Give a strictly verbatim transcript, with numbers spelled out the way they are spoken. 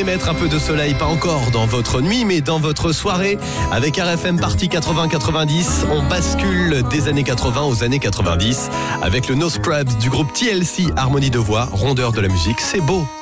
pouvez mettre un peu de soleil, pas encore dans votre nuit, mais dans votre soirée. Avec R F M Party quatre-vingts quatre-vingt-dix, on bascule des années quatre-vingts aux années quatre-vingt-dix avec le No Scrubs du groupe T L C, harmonie de voix, rondeur de la musique, c'est beau.